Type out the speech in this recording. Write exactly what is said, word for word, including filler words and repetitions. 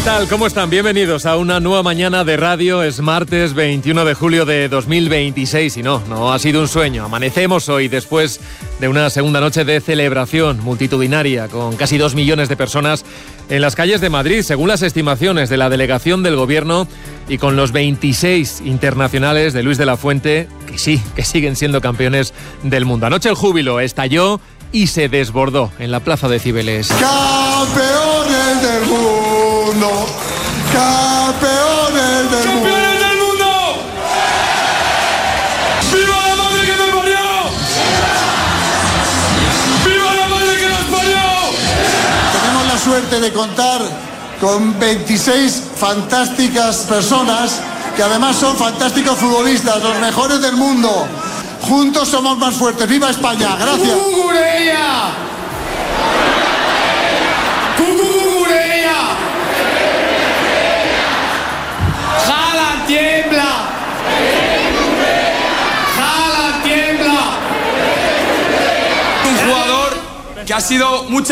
tal? ¿Cómo están? Bienvenidos a una nueva mañana de radio. Es martes veintiuno de julio de dos mil veintiséis y no, no ha sido un sueño. Amanecemos hoy después de una segunda noche de celebración multitudinaria con casi dos millones de personas en las calles de Madrid, según las estimaciones de la delegación del Gobierno, y con los veintiséis internacionales de Luis de la Fuente, que sí, que siguen siendo campeones del mundo. Anoche el júbilo estalló y se desbordó en la plaza de Cibeles. ¡Campeones del mundo! ¡Campeones del mundo! ¡Campeones del mundo! ¡Viva la madre que me parió! ¡Viva la madre que nos parió! Tenemos la suerte de contar con veintiséis fantásticas personas que además son fantásticos futbolistas, los mejores del mundo. Juntos somos más fuertes. ¡Viva España! ¡Gracias! ¡Cucureya! ¡Cucureya! ¡Jala, tiembla! ¡Jala, tiembla! Un jugador que ha sido muchas